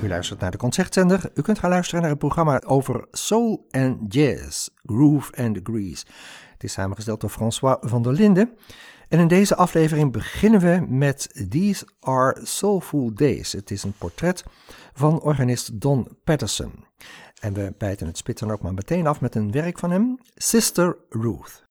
U luistert naar de Concertzender. U kunt gaan luisteren naar het programma over soul en jazz, groove and degrees. Het is samengesteld door François van der Linden. En in deze aflevering beginnen we met These Are Soulful Days. Het is een portret van organist Don Patterson. En we bijten het spit dan ook maar meteen af met een werk van hem, Sister Ruth.